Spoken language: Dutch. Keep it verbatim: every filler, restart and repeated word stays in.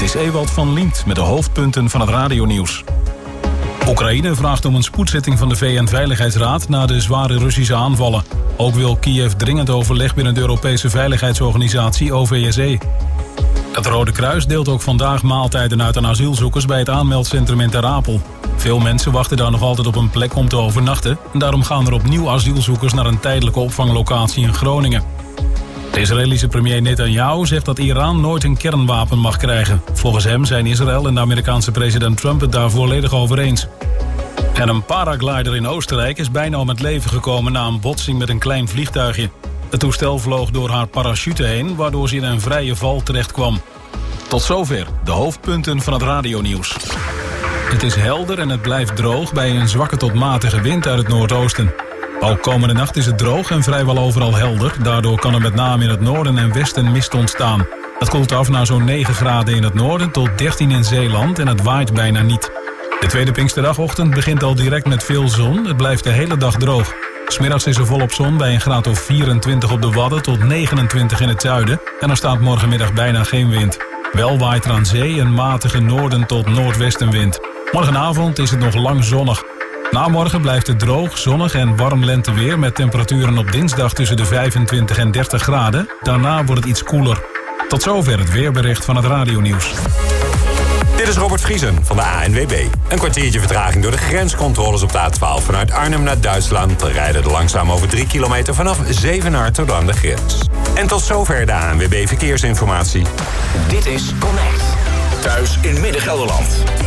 is Ewald van Liemt met de hoofdpunten van het radionieuws. Oekraïne vraagt om een spoedzitting van de V N-veiligheidsraad na de zware Russische aanvallen. Ook wil Kiev dringend overleg binnen de Europese Veiligheidsorganisatie O V S E. Het Rode Kruis deelt ook vandaag maaltijden uit aan asielzoekers bij het aanmeldcentrum in Ter Apel. Veel mensen wachten daar nog altijd op een plek om te overnachten. En daarom gaan er opnieuw asielzoekers naar een tijdelijke opvanglocatie in Groningen. De Israëlische premier Netanyahu zegt dat Iran nooit een kernwapen mag krijgen. Volgens hem zijn Israël en de Amerikaanse president Trump het daar volledig over eens. En een paraglider in Oostenrijk is bijna om het leven gekomen na een botsing met een klein vliegtuigje. Het toestel vloog door haar parachute heen, waardoor ze in een vrije val terecht kwam. Tot zover de hoofdpunten van het radionieuws. Het is helder en het blijft droog bij een zwakke tot matige wind uit het noordoosten. Ook komende nacht is het droog en vrijwel overal helder. Daardoor kan er met name in het noorden en westen mist ontstaan. Het koelt af naar zo'n negen graden in het noorden tot dertien in Zeeland en het waait bijna niet. De tweede Pinksterdagochtend begint al direct met veel zon. Het blijft de hele dag droog. 'S Middags is er volop zon bij een graad of vierentwintig op de Wadden tot negenentwintig in het zuiden. En er staat morgenmiddag bijna geen wind. Wel waait er aan zee een matige noorden tot noordwestenwind. Morgenavond is het nog lang zonnig. Na morgen blijft het droog, zonnig en warm lenteweer met temperaturen op dinsdag tussen de vijfentwintig en dertig graden. Daarna wordt het iets koeler. Tot zover het weerbericht van het radionieuws. Dit is Robert Vriesen van de A N W B. Een kwartiertje vertraging door de grenscontroles op de A twaalf. Vanuit Arnhem naar Duitsland rijden er langzaam over drie kilometer vanaf Zevenaar tot aan de grens. En tot zover de A N W B Verkeersinformatie. Dit is Connect. Thuis in Midden-Gelderland.